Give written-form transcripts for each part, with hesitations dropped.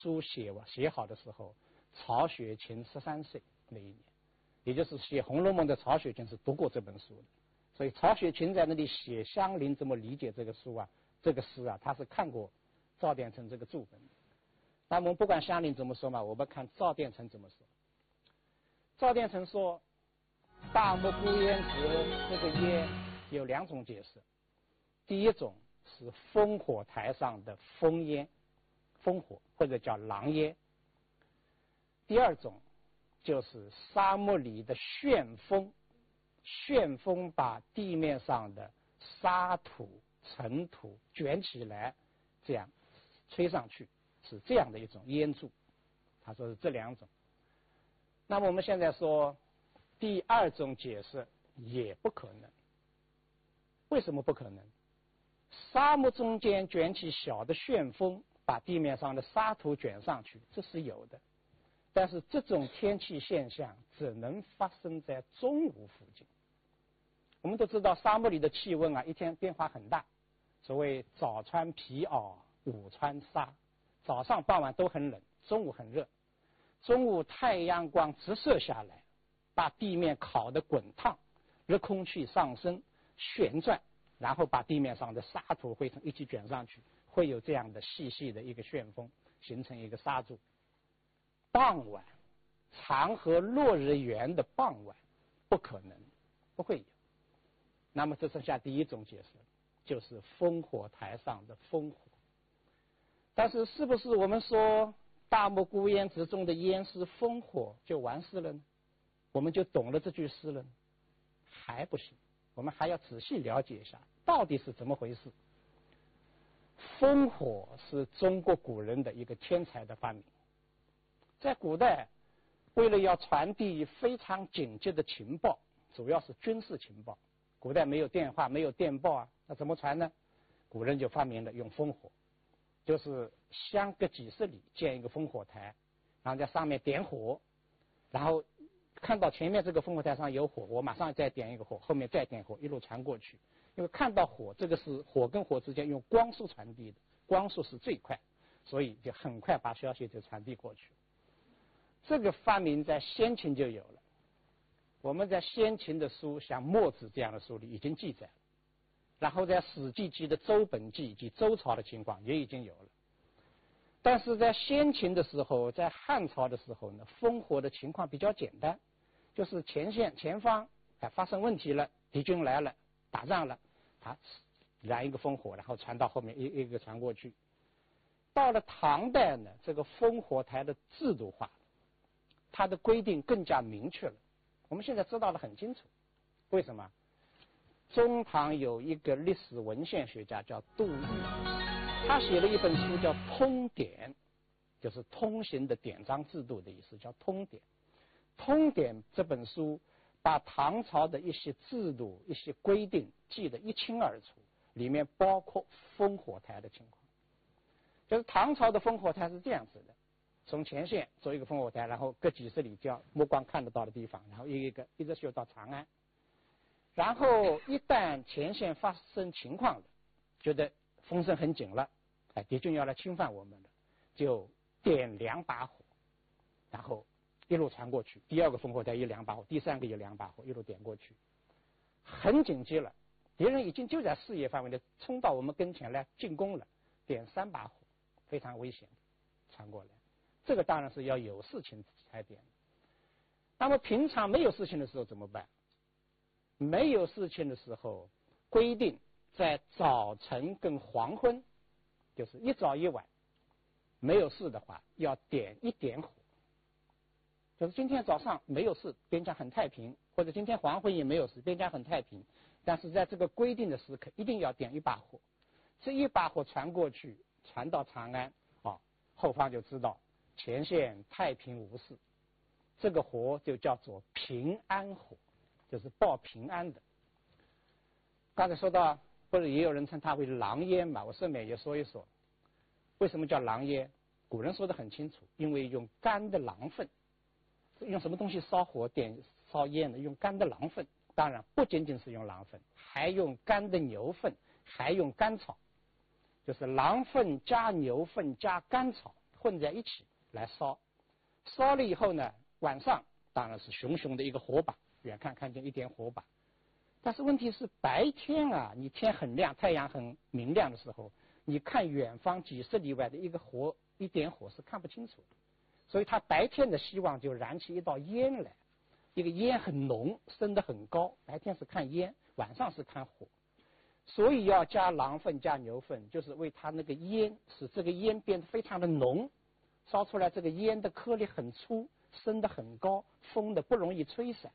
书写好的时候，曹雪芹13岁那一年，也就是写《红楼梦》的曹雪芹是读过这本书的，所以曹雪芹在那里写香菱怎么理解这个书啊，这个诗啊，他是看过赵殿成这个注本的。那么我们不管香菱怎么说嘛，我们看赵殿成怎么说。赵殿成说，大漠孤烟直这个烟有2种解释，第一种是烽火台上的烽烟，烽火或者叫狼烟；第二种就是沙漠里的旋风，旋风把地面上的沙土尘土卷起来，这样吹上去，是这样的一种烟柱。他说是这2种。那么我们现在说第2种解释也不可能。为什么不可能？沙漠中间卷起小的旋风，把地面上的沙土卷上去，这是有的。但是这种天气现象只能发生在中午附近。我们都知道沙漠里的气温啊，一天变化很大，所谓早穿皮袄，午穿纱，早上傍晚都很冷，中午很热。中午太阳光直射下来，把地面烤得滚烫，热空气上升旋转，然后把地面上的沙土灰尘一起卷上去，会有这样的细细的一个旋风，形成一个沙柱。傍晚，长河落日圆的傍晚，不可能，不会有。那么这剩下第1种解释，就是烽火台上的烽火。但是是不是我们说大漠孤烟直中的烟是烽火就完事了呢？我们就懂了这句诗了呢？还不行，我们还要仔细了解一下到底是怎么回事。烽火是中国古人的一个天才的发明。在古代，为了要传递非常紧急的情报，主要是军事情报，古代没有电话，没有电报啊，那怎么传呢？古人就发明了用烽火，就是相隔几十里建一个烽火台，然后在上面点火，然后看到前面这个烽火台上有火，我马上再点一个火，后面再点火，一路传过去。因为看到火，这个是火跟火之间用光速传递的，光速是最快，所以就很快把消息就传递过去。这个发明在先秦就有了，我们在先秦的书，像墨子这样的书里已经记载了，然后在《史记》记的周本纪及周朝的情况也已经有了。但是在先秦的时候，在汉朝的时候呢，烽火的情况比较简单，就是前方发生问题了，敌军来了，打仗了，他燃一个烽火，然后传到后面一个传过去。到了唐代呢，这个烽火台的制度化，它的规定更加明确了。我们现在知道的很清楚，为什么？中唐有一个历史文献学家叫杜预，他写了一本书叫《通典》，就是通行的典章制度的意思，叫《通典》。《通典》这本书把唐朝的一些制度、一些规定记得一清二楚，里面包括烽火台的情况。就是唐朝的烽火台是这样子的，从前线做一个烽火台，然后隔几十里就要目光看得到的地方，然后一直修到长安。然后一旦前线发生情况了，觉得风声很紧了，敌军要来侵犯我们了，就点2把火，然后一路传过去。第2个烽火台有2把火，第3个有2把火，一路点过去。很紧急了，敌人已经就在视野范围内冲到我们跟前来进攻了，点3把火，非常危险，传过来。这个当然是要有事情才点。那么平常没有事情的时候怎么办？没有事情的时候，规定在早晨跟黄昏，就是一早一晚，没有事的话，要点1点火。就是今天早上没有事，边疆很太平，或者今天黄昏也没有事，边疆很太平，但是在这个规定的时刻，一定要点1把火。这1把火传过去，传到长安，后方就知道前线太平无事，这个火就叫做平安火，就是报平安的。刚才说到，不是也有人称它为狼烟嘛？我顺便也说一说，为什么叫狼烟？古人说得很清楚，因为用干的狼粪。用什么东西烧火烧烟呢？用干的狼粪。当然不仅仅是用狼粪，还用干的牛粪，还用甘草，就是狼粪加牛粪加甘草混在一起来烧。烧了以后呢，晚上当然是熊熊的一个火把，远看见一点火把。但是问题是白天啊，你天很亮，太阳很明亮的时候，你看远方几十里外的一点火是看不清楚的。所以他白天的希望就燃起一道烟来，一个烟很浓，升得很高。白天是看烟，晚上是看火。所以要加狼粪加牛粪，就是为它那个烟使这个烟变得非常的浓，烧出来这个烟的颗粒很粗，升得很高，风的不容易吹散。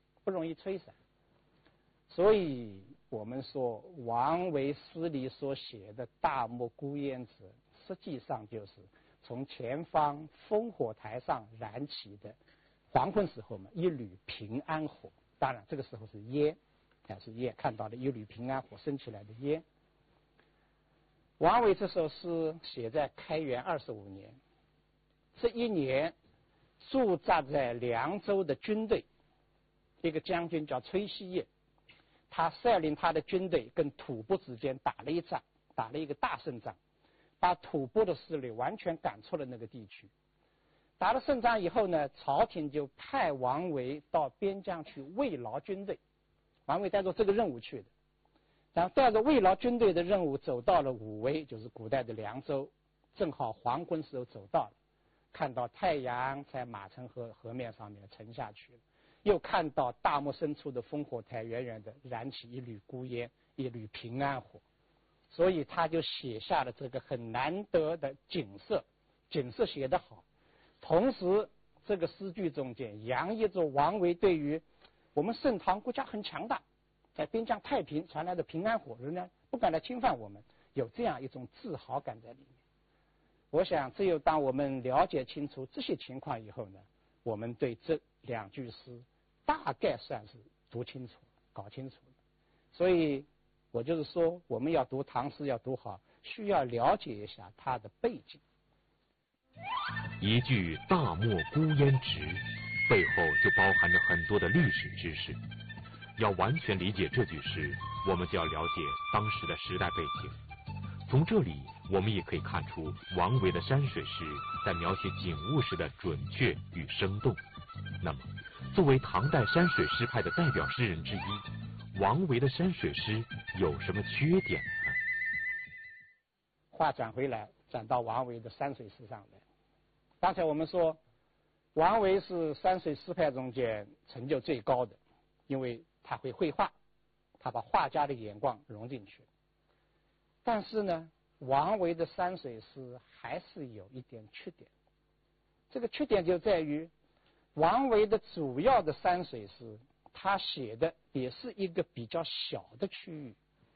所以我们说王维诗里所写的大漠孤烟直，实际上就是从前方烽火台上燃起的黄昏时候嘛，一缕平安火。当然这个时候是烟，看到了一缕平安火升起来的烟。王维这首诗写在开元25年，这一年驻扎在凉州的军队，一个将军叫崔希业，他率领他的军队跟吐蕃之间打了一仗，打了一个大胜仗，把吐蕃的势力完全赶出了那个地区。打了胜仗以后呢，朝廷就派王维到边疆去慰劳军队。王维带着这个任务去的，然后带着慰劳军队的任务走到了武威，就是古代的凉州，正好黄昏时候走到了，看到太阳在马城河面上面沉下去了，又看到大漠深处的烽火台远远的燃起一缕孤烟，一缕平安火，所以他就写下了这个很难得的景色写得好。同时这个诗句中间洋溢着王维对于我们盛唐国家很强大，在边疆太平传来的平安火，人家不敢来侵犯我们，有这样一种自豪感在里面。我想只有当我们了解清楚这些情况以后呢，我们对这两句诗大概算是读清楚搞清楚了。所以我就是说，我们要读唐诗要读好，需要了解一下它的背景。 一句大漠孤烟直，背后就包含着很多的历史知识。要完全理解这句诗，我们就要了解当时的时代背景。从这里我们也可以看出王维的山水诗在描写景物时的准确与生动。那么作为唐代山水诗派的代表诗人之一，王维的山水诗有什么缺点呢？ 话转回来，转到王维的山水诗上来。刚才我们说王维是山水诗派中间成就最高的，因为他会绘画，他把画家的眼光融进去。但是呢，王维的山水诗还是有一点缺点。这个缺点就在于王维的主要的山水诗，他写的也是一个比较小的区域。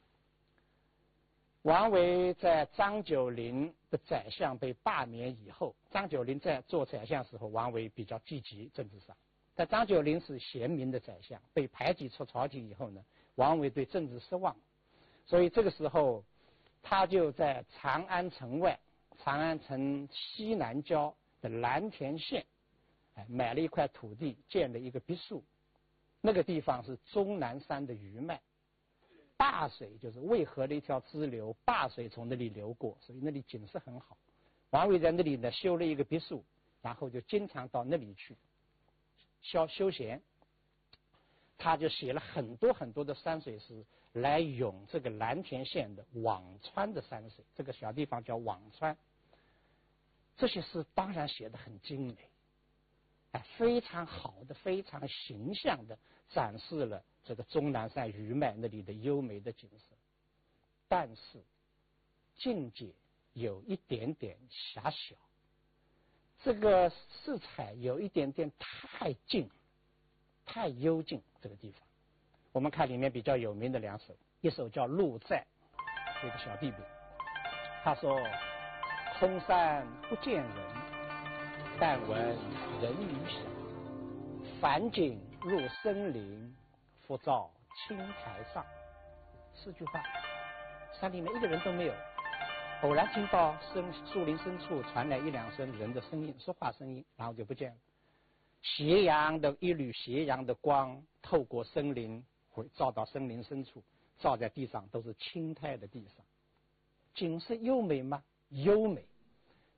王维在张九龄的宰相被罢免以后，张九龄在做宰相时候，王维比较积极政治上。但张九龄是贤明的宰相，被排挤出朝廷以后呢，王维对政治失望，所以这个时候他就在长安城外，长安城西南郊的蓝田县，买了一块土地，建了一个别墅。那个地方是终南山的余脉，灞水就是渭河的一条支流，灞水从那里流过，所以那里景色很好。王维在那里呢修了一个别墅，然后就经常到那里去休闲。他就写了很多很多的山水诗来咏这个蓝田县的辋川的山水，这个小地方叫辋川。这些诗当然写得很精美，非常好的非常形象的展示了这个终南山余脉那里的优美的景色，但是境界有一点点狭小，这个色彩有一点点太近太幽静。这个地方我们看里面比较有名的两首，一首叫《鹿寨》，这个小弟弟他说：空山不见人，但闻人语响，返景入深林，复照青苔上。4句话，山里面一个人都没有，偶然听到树林深处传来1、2声人的声音，说话声音，然后就不见了。一缕斜阳的光透过森林，会照到森林深处，照在地上都是青苔的地上。景色优美吗？优美，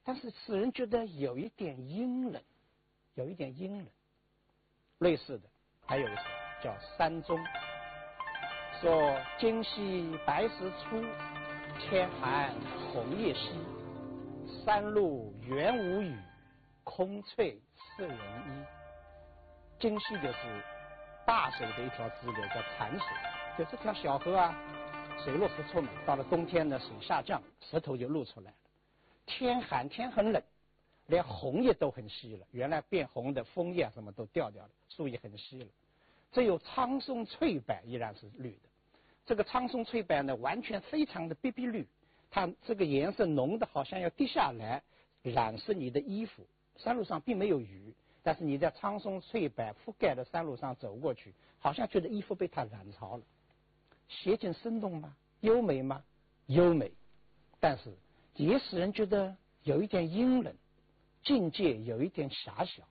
但是使人觉得有一点阴冷，有一点阴冷。类似的还有一首叫《山中》，说今夕白石出，天寒红叶稀。山路原无雨，空翠湿人衣。今夕就是大水的一条支流，叫残水，就这条小河啊，水落石出嘛，到了冬天呢，水下降，石头就露出来了。天寒，天很冷，连红叶都很稀了，原来变红的枫叶什么都掉掉了，树叶很稀了。只有苍松翠柏依然是绿的。这个苍松翠柏呢，完全非常的碧碧绿，它这个颜色浓的好像要滴下来染湿你的衣服。山路上并没有雨，但是你在苍松翠柏覆盖的山路上走过去，好像觉得衣服被它染潮了。写景生动吗？优美吗？优美，但是也使人觉得有一点阴冷，境界有一点狭小。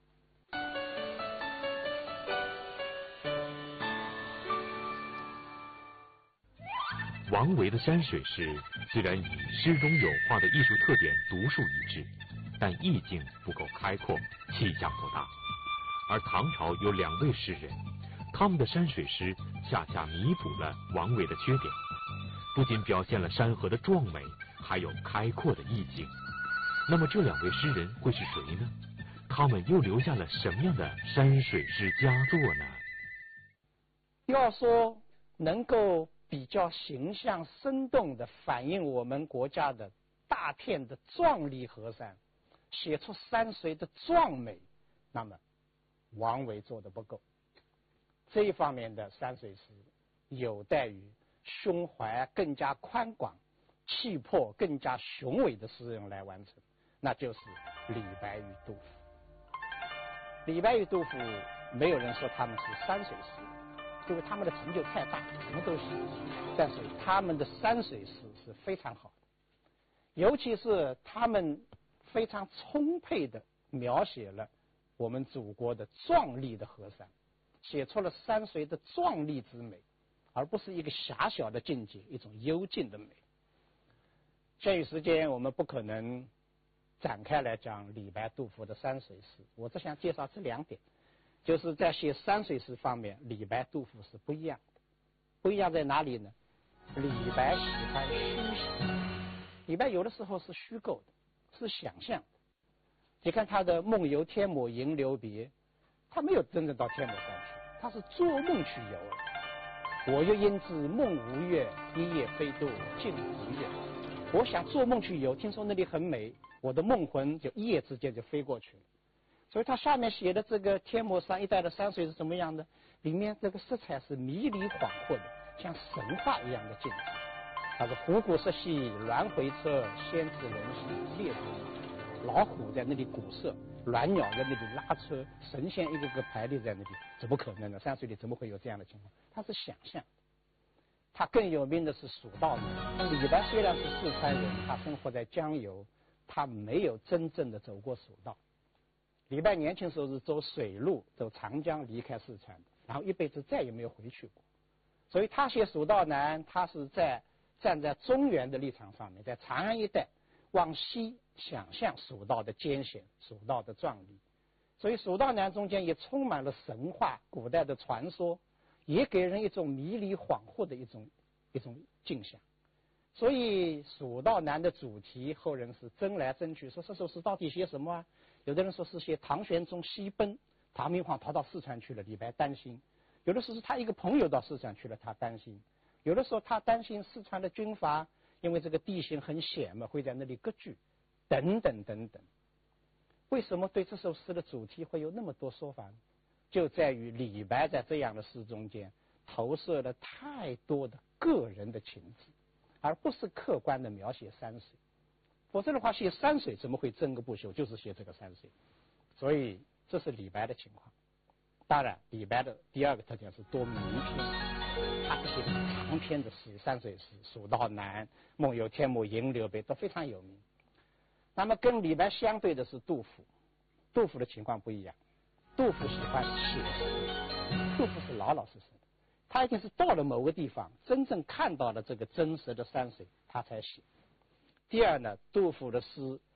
王维的山水诗虽然以诗中有画的艺术特点独树一帜，但意境不够开阔，气象不大。而唐朝有2位诗人，他们的山水诗恰恰弥补了王维的缺点，不仅表现了山河的壮美，还有开阔的意境。那么这2位诗人会是谁呢？他们又留下了什么样的山水诗佳作呢？ 要说能够比较形象生动地反映我们国家的大片的壮丽河山，写出山水的壮美，那么王维做得不够。这一方面的山水诗有待于胸怀更加宽广、气魄更加雄伟的诗人来完成，那就是李白与杜甫。李白与杜甫没有人说他们是山水诗，因为他们的成就太大，什么都行。但是他们的山水诗是非常好的，尤其是他们非常充沛地描写了我们祖国的壮丽的河山，写出了山水的壮丽之美，而不是一个狭小的境界，一种幽静的美。限于时间，我们不可能展开来讲李白、杜甫的山水诗，我只想介绍这2点，就是在写山水诗方面，李白、杜甫是不一样的。不一样在哪里呢？李白喜欢虚写，李白有的时候是虚构的，是想象的。你看他的《梦游天姥吟留别》，他没有真正到天姥山去，他是做梦去游了。我又因知梦无月，一夜飞渡镜湖月。我想做梦去游，听说那里很美，我的梦魂就一夜之间就飞过去了。所以他下面写的这个天姥山一带的山水是什么样的？里面这个色彩是迷离恍惚的，像神话一样的境界。他说虎鼓瑟兮鸾回车，仙子人兮列足。老虎在那里鼓瑟，鸾鸟在那里拉车，神仙一个个排列在那里，怎么可能呢？山水里怎么会有这样的情况？他是想象。他更有名的是蜀道难。李白虽然是四川人，他生活在江油，他没有真正的走过蜀道。李白年轻时候是走水路，走长江离开四川的，然后一辈子再也没有回去过。所以他写蜀道难，他是站在中原的立场上面，在长安一带往西想象蜀道的艰险，蜀道的壮丽。所以蜀道难中间也充满了神话、古代的传说，也给人一种迷离恍惚的一种镜像。所以蜀道难的主题，后人是争来争去，说这首诗到底写什么啊？有的人说是写唐玄宗西奔，唐明皇逃到四川去了，李白担心；有的说是他一个朋友到四川去了，他担心；有的说他担心四川的军阀，因为这个地形很险嘛，会在那里割据，等等等等。为什么对这首诗的主题会有那么多说法呢？就在于李白在这样的诗中间投射了太多的个人的情致，而不是客观的描写山水。否则的话，写山水怎么会争个不休？就是写这个山水。所以这是李白的情况。当然，李白的第2个特点是多名篇，他这些长篇的诗，山水诗，蜀道难、梦游天姥吟留别都非常有名。那么跟李白相对的是杜甫，杜甫的情况不一样。杜甫喜欢写实，杜甫是老老实实的，他一定是到了某个地方，真正看到了这个真实的山水，他才写。第2呢，杜甫的诗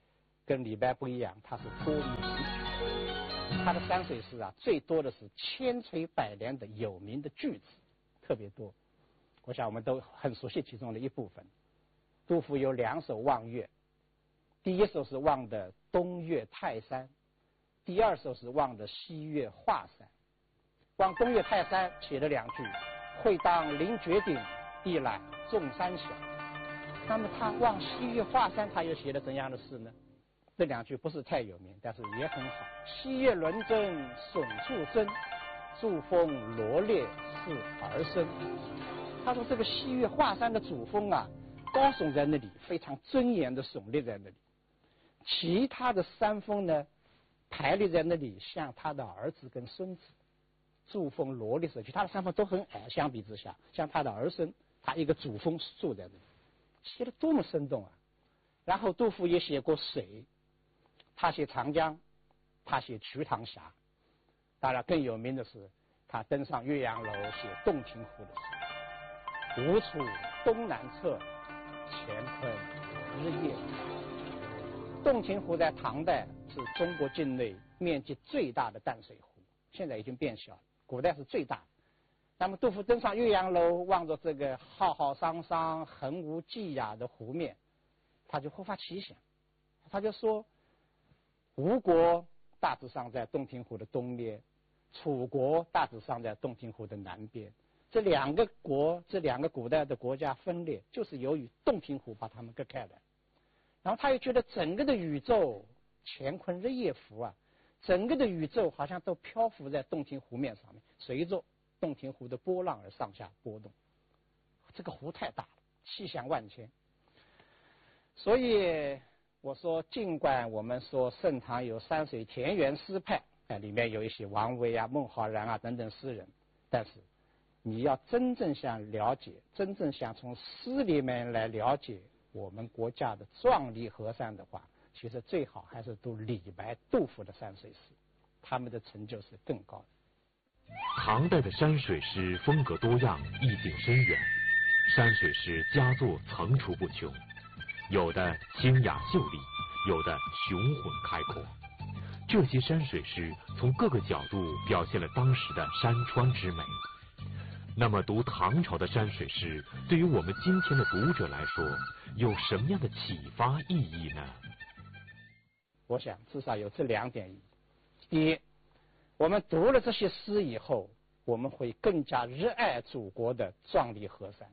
跟李白不一样，他是多名曲，他的山水诗啊，最多的是千锤百炼的有名的句子，特别多。我想我们都很熟悉其中的一部分。杜甫有2首望岳，第一首是望的东岳泰山，第2首是望的西岳华山。望东岳泰山写了2句：会当凌绝顶，一览众山小。那么他望西岳华山，他又写了怎样的诗呢？这2句不是太有名，但是也很好。西岳轮针耸处争，主峰罗列是儿身。他说这个西岳华山的主峰啊，高耸在那里，非常尊严的耸立在那里。其他的山峰呢，排列在那里，像他的儿子跟孙子。主峰罗列是，其他的山峰都很矮，相比之下，像他的儿孙，他一个主峰住在那里，写得多么生动啊！然后杜甫也写过水，他写长江，他写瞿塘峡。当然更有名的是，他登上岳阳楼写洞庭湖的诗。吴楚东南坼，乾坤日夜浮。洞庭湖在唐代是中国境内面积最大的淡水湖，现在已经变小了，古代是最大的。那么杜甫登上岳阳楼，望着这个浩浩汤汤、横无际涯的湖面，他就忽发奇想，他就说：吴国大致上在洞庭湖的东边，楚国大致上在洞庭湖的南边。这2个古代的国家分裂，就是由于洞庭湖把它们隔开来。然后他又觉得整个的宇宙乾坤日夜浮啊，整个的宇宙好像都漂浮在洞庭湖面上面，随着洞庭湖的波浪而上下波动。这个湖太大了，气象万千。所以我说，尽管我们说盛唐有山水田园诗派，里面有一些王维啊、孟浩然啊等等诗人，但是你要真正想了解，真正想从诗里面来了解我们国家的壮丽河山的话，其实最好还是读李白、杜甫的山水诗，他们的成就是更高的。 唐代的山水诗风格多样，意境深远，山水诗佳作层出不穷，有的清雅秀丽，有的雄浑开阔。这些山水诗从各个角度表现了当时的山川之美。那么读唐朝的山水诗，对于我们今天的读者来说，有什么样的启发意义呢？ 我想至少有这2点意义。第一，我们读了这些诗以后，我们会更加热爱祖国的壮丽河山。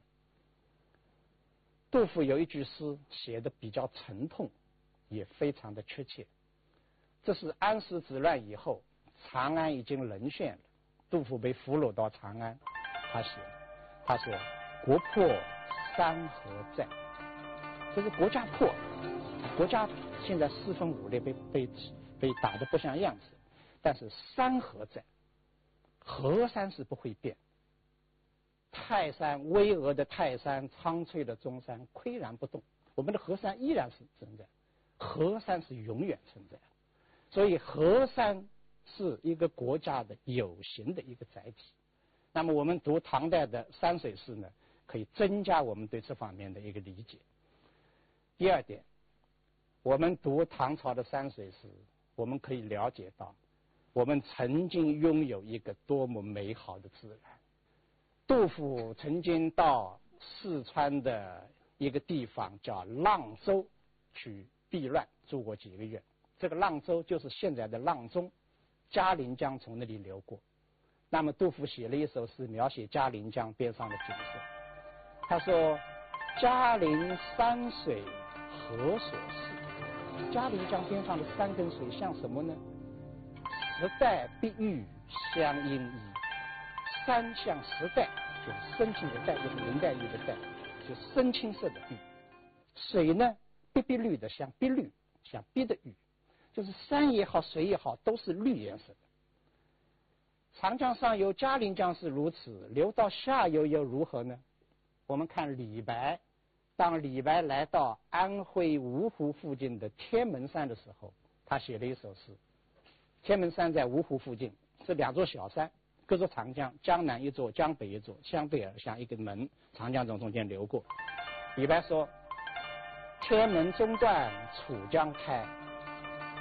杜甫有一句诗写得比较沉痛，也非常的确切。这是安史之乱以后，长安已经沦陷了，杜甫被俘虏到长安，他说国破山河在，就是国家破，国家现在四分五裂，被打得不像样子，但是山河在，河山是不会变。泰山，巍峨的泰山，苍翠的中山岿然不动，我们的河山依然是存在，河山是永远存在。所以河山是一个国家的有形的一个载体。那么我们读唐代的山水诗呢，可以增加我们对这方面的一个理解。第二点，我们读唐朝的山水诗，我们可以了解到我们曾经拥有一个多么美好的自然。杜甫曾经到四川的一个地方叫阆州去避乱，住过几个月。这个阆州就是现在的阆中，嘉陵江从那里流过。那么杜甫写了一首诗，描写嘉陵江边上的景色。他说：嘉陵山水何所似？嘉陵江边上的山跟水像什么呢？时代碧玉相映衣。山像时代，就是深青的黛，就是林黛玉的黛，就是深青色的玉。水呢，碧碧绿的，像碧绿，像碧的玉，就是山也好，水也好，都是绿颜色的。长江上游嘉陵江是如此，流到下游又如何呢？我们看李白，当李白来到安徽芜湖附近的天门山的时候，他写了一首诗。天门山在芜湖附近，是2座小山，隔着长江，江南一座，江北一座，相对而像一个门，长江从中间流过。李白说：天门中断楚江开，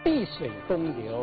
碧水东流，